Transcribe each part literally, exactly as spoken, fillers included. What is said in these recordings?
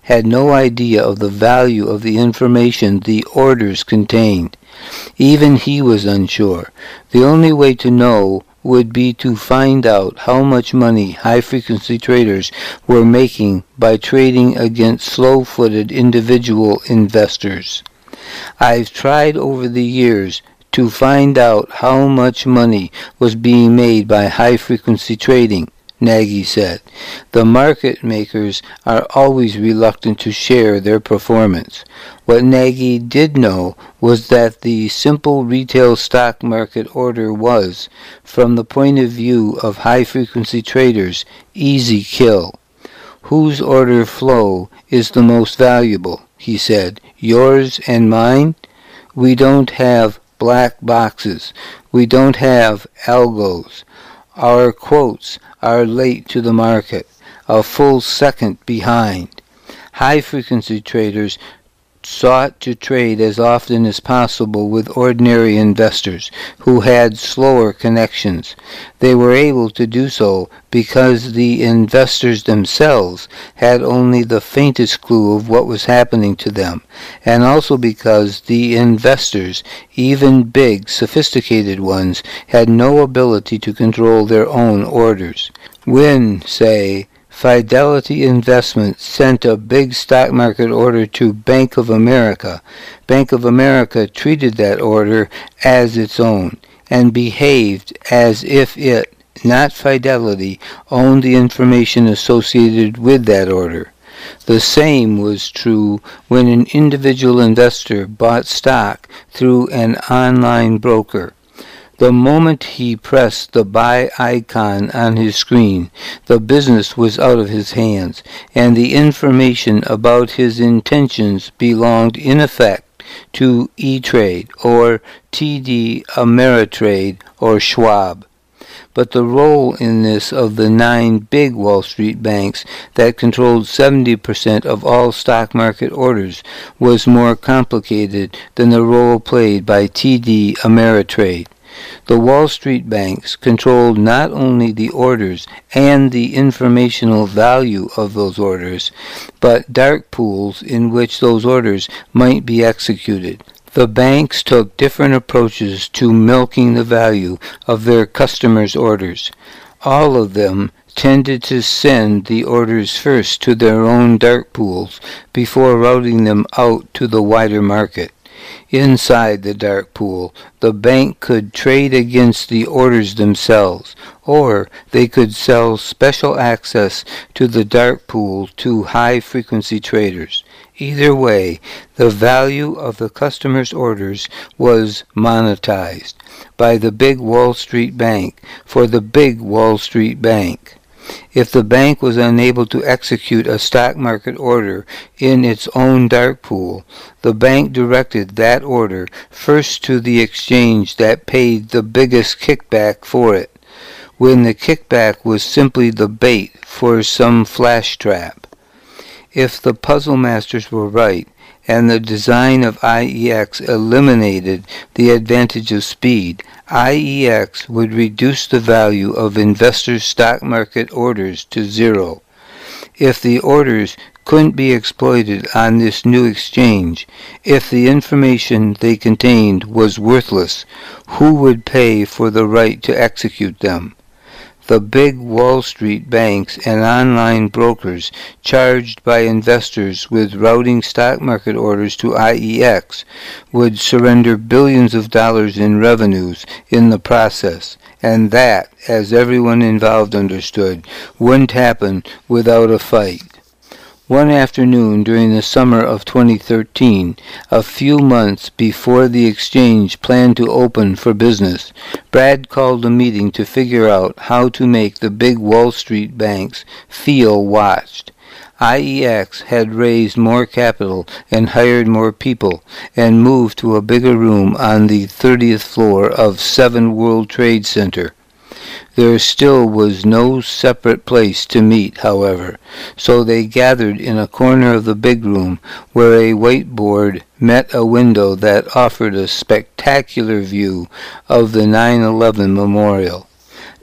had no idea of the value of the information the orders contained. Even he was unsure. The only way to know would be to find out how much money high-frequency traders were making by trading against slow-footed individual investors. I've tried over the years to find out how much money was being made by high-frequency trading, Nagy said. The market makers are always reluctant to share their performance. What Nagy did know was that the simple retail stock market order was, from the point of view of high-frequency traders, easy kill. Whose order flow is the most valuable, he said. Yours and mine? We don't have black boxes. We don't have algos. Our quotes are late to the market, a full second behind. High-frequency traders sought to trade as often as possible with ordinary investors who had slower connections. They were able to do so because the investors themselves had only the faintest clue of what was happening to them, and also because the investors, even big, sophisticated ones, had no ability to control their own orders. When, say, Fidelity Investments sent a big stock market order to Bank of America, Bank of America treated that order as its own and behaved as if it, not Fidelity, owned the information associated with that order. The same was true when an individual investor bought stock through an online broker. The moment he pressed the buy icon on his screen, the business was out of his hands, and the information about his intentions belonged in effect to E-Trade or T D Ameritrade or Schwab. But the role in this of the nine big Wall Street banks that controlled seventy percent of all stock market orders was more complicated than the role played by T D Ameritrade. The Wall Street banks controlled not only the orders and the informational value of those orders, but dark pools in which those orders might be executed. The banks took different approaches to milking the value of their customers' orders. All of them tended to send the orders first to their own dark pools before routing them out to the wider market. Inside the dark pool, the bank could trade against the orders themselves, or they could sell special access to the dark pool to high-frequency traders. Either way, the value of the customer's orders was monetized by the big Wall Street bank for the big Wall Street bank. If the bank was unable to execute a stock market order in its own dark pool, the bank directed that order first to the exchange that paid the biggest kickback for it, when the kickback was simply the bait for some flash trap. If the puzzle masters were right, and the design of I E X eliminated the advantage of speed, I E X would reduce the value of investors' stock market orders to zero. If the orders couldn't be exploited on this new exchange, if the information they contained was worthless, who would pay for the right to execute them? The big Wall Street banks and online brokers charged by investors with routing stock market orders to I E X would surrender billions of dollars in revenues in the process, and that, as everyone involved understood, wouldn't happen without a fight. One afternoon during the summer of twenty thirteen, a few months before the exchange planned to open for business, Brad called a meeting to figure out how to make the big Wall Street banks feel watched. I E X had raised more capital and hired more people and moved to a bigger room on the thirtieth floor of Seven World Trade Center. There still was no separate place to meet, however, so they gathered in a corner of the big room where a whiteboard met a window that offered a spectacular view of the nine eleven memorial.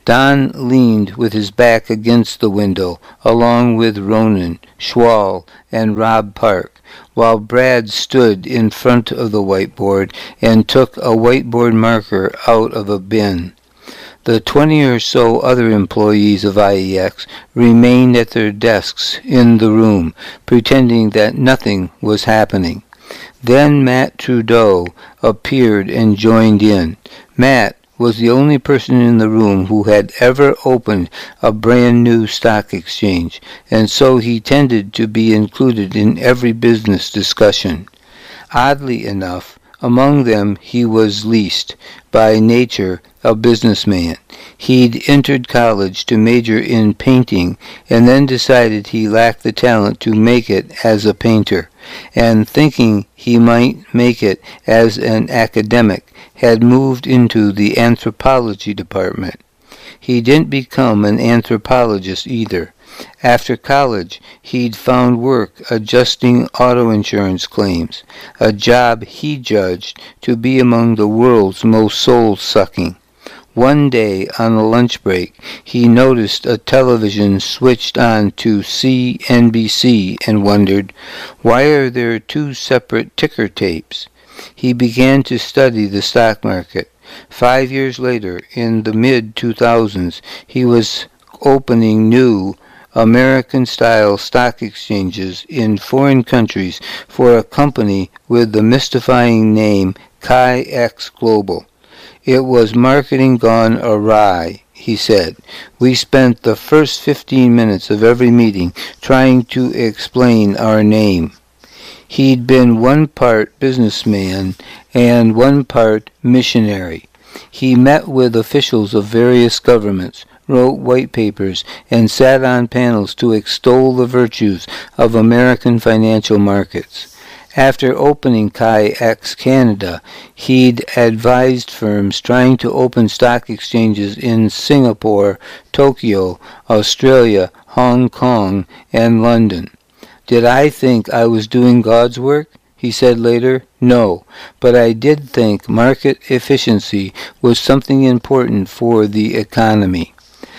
Don leaned with his back against the window, along with Ronan, Schwall, and Rob Park, while Brad stood in front of the whiteboard and took a whiteboard marker out of a bin. The twenty or so other employees of I E X remained at their desks in the room, pretending that nothing was happening. Then Matt Trudeau appeared and joined in. Matt was the only person in the room who had ever opened a brand new stock exchange, and so he tended to be included in every business discussion. Oddly enough, among them he was least, by nature, a businessman. He'd entered college to major in painting, and then decided he lacked the talent to make it as a painter, and thinking he might make it as an academic, had moved into the anthropology department. He didn't become an anthropologist either. After college, he'd found work adjusting auto insurance claims, a job he judged to be among the world's most soul-sucking. One day, on a lunch break, he noticed a television switched on to C N B C and wondered, why are there two separate ticker tapes? He began to study the stock market. Five years later, in the mid two thousands, he was opening new American-style stock exchanges in foreign countries for a company with the mystifying name Chi X Global. It was marketing gone awry, he said. We spent the first fifteen minutes of every meeting trying to explain our name. He'd been one part businessman and one part missionary. He met with officials of various governments, wrote white papers, and sat on panels to extol the virtues of American financial markets. After opening Chi X Canada, he'd advised firms trying to open stock exchanges in Singapore, Tokyo, Australia, Hong Kong, and London. Did I think I was doing God's work? He said later. No, but I did think market efficiency was something important for the economy.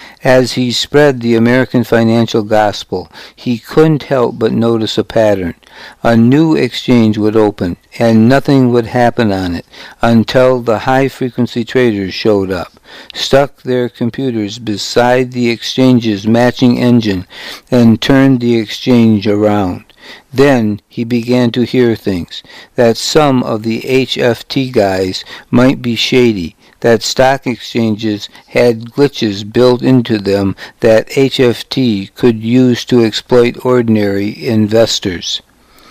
As he spread the American financial gospel, he couldn't help but notice a pattern. A new exchange would open, and nothing would happen on it until the high-frequency traders showed up, stuck their computers beside the exchange's matching engine, and turned the exchange around. Then he began to hear things, that some of the H F T guys might be shady, that stock exchanges had glitches built into them that H F T could use to exploit ordinary investors.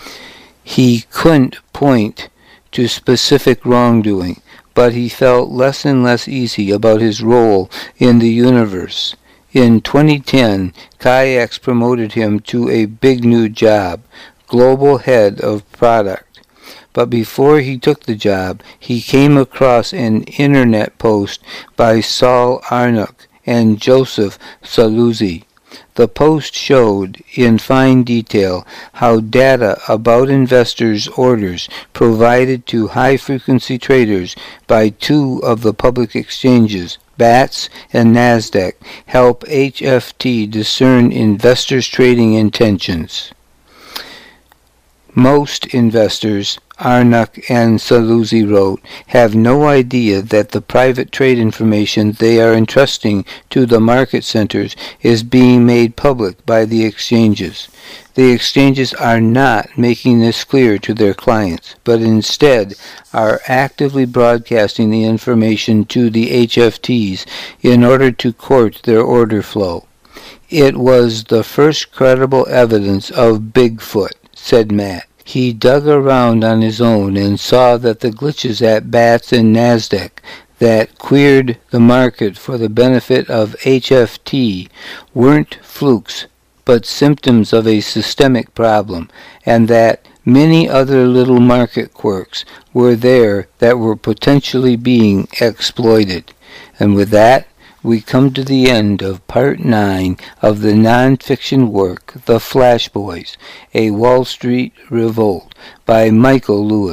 He couldn't point to specific wrongdoing, but he felt less and less easy about his role in the universe. In twenty ten, Chi X promoted him to a big new job, global head of product. But before he took the job, he came across an internet post by Saul Arnott and Joseph Saluzzi. The post showed in fine detail how data about investors' orders provided to high-frequency traders by two of the public exchanges, B A T S and NASDAQ, help H F T discern investors' trading intentions. Most investors, Arnott and Saluzzi wrote, have no idea that the private trade information they are entrusting to the market centers is being made public by the exchanges. The exchanges are not making this clear to their clients, but instead are actively broadcasting the information to the H F Ts in order to court their order flow. It was the first credible evidence of Bigfoot, said Matt. He dug around on his own and saw that the glitches at B A T S and NASDAQ that queered the market for the benefit of H F T weren't flukes, but symptoms of a systemic problem, and that many other little market quirks were there that were potentially being exploited. And with that, we come to the end of Part nine of the non-fiction work, The Flash Boys, A Wall Street Revolt, by Michael Lewis.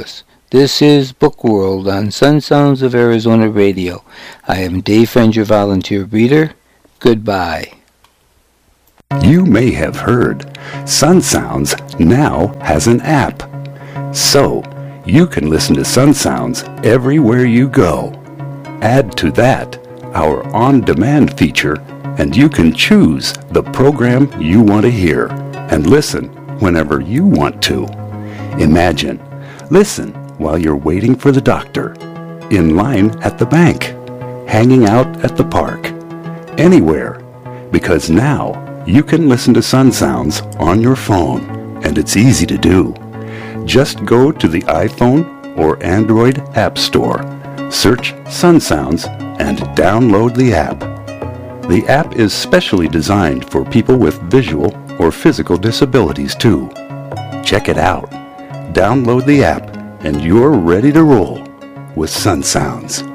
This is Book World on Sun Sounds of Arizona Radio. I am Dave Friend, your volunteer reader. Goodbye. You may have heard Sun Sounds now has an app. So, you can listen to Sun Sounds everywhere you go. Add to that our on-demand feature, and you can choose the program you want to hear and listen whenever you want to. Imagine, listen while you're waiting for the doctor, in line at the bank, hanging out at the park, anywhere, because now you can listen to Sun Sounds on your phone, and it's easy to do. Just go to the iPhone or Android App Store, search Sun Sounds, and download the app. The app is specially designed for people with visual or physical disabilities too. Check it out. Download the app, and you're ready to roll with Sun Sounds.